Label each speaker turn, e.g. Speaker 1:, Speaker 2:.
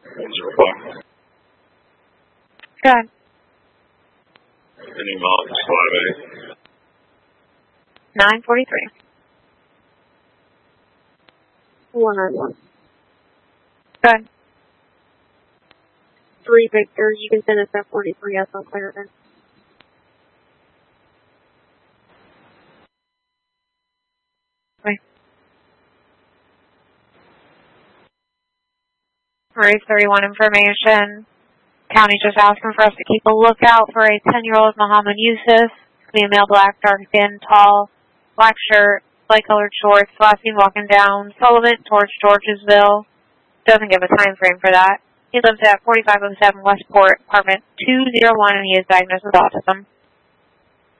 Speaker 1: 105.
Speaker 2: Good.
Speaker 1: Any miles to 5A?
Speaker 2: 943.
Speaker 3: 191.
Speaker 2: Good.
Speaker 3: 3 Victor, you can send us at 43 S on Clarendon.
Speaker 2: Okay. Race 31 information. County just asking for us to keep a lookout for a 10-year-old Muhammad Yusuf. Female, black, dark skin, tall, black shirt, light-colored shorts, last seen walking down Sullivan towards Georgesville. Doesn't give a time frame for that. He lives at 4507 Westport, apartment 201, and he is diagnosed with autism.